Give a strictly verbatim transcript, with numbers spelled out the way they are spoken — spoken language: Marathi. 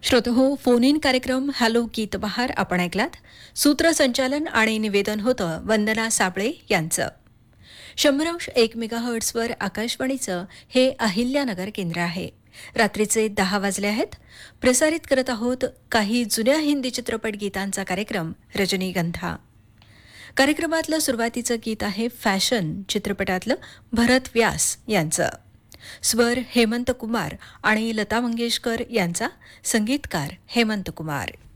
श्रोतहो, फोन इन कार्यक्रम हॅलो गीत बहार आपण ऐकलात. सूत्रसंचालन आणि निवेदन होतं वंदना साबळे यांचं. शंभरांश एक मेगाहर्ट्सवर आकाशवाणीचं हे अहिल्यानगर केंद्र आहे. रात्रीचे दहा वाजले आहेत. प्रसारित करत आहोत काही जुन्या हिंदी चित्रपट गीतांचा कार्यक्रम रजनीगंधा. कार्यक्रमातलं सुरुवातीचं गीत आहे फॅशन चित्रपटातलं भरत व्यास यांचं. स्वर हेमंत कुमार आणि लता मंगेशकर यांचा, संगीतकार हेमंत कुमार.